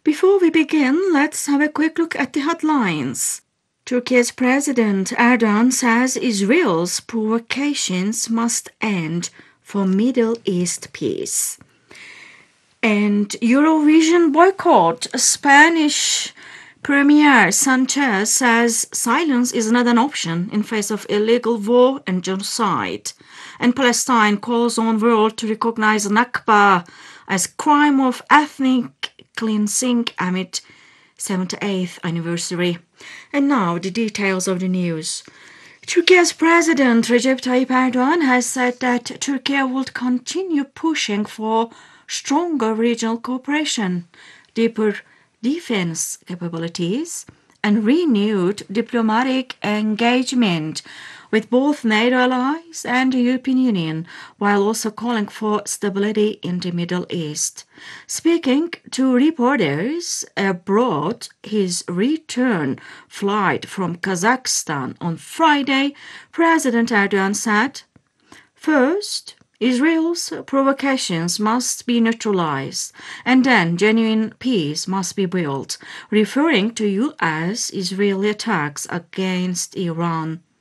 Before we begin, let's have a quick look at the headlines. Turkey's President Erdogan says Israel's provocations must end for Middle East peace. And Eurovision boycott. Spanish Premier Sanchez says silence is not an option in face of illegal war and genocide. And Palestine calls on world to recognize Nakba as crime of ethnic cleansing amid 78th anniversary. And now the details of the news. Turkey's President Recep Tayyip Erdogan has said that Turkey would continue pushing for stronger regional cooperation, deeper defense capabilities, and renewed diplomatic engagement with both NATO allies and the European Union, while also calling for stability in the Middle East. Speaking to reporters abroad, his return flight from Kazakhstan on Friday, President Erdogan said, "First, Israel's provocations must be neutralized, and then genuine peace must be built," referring to U.S.-Israeli attacks against Iran.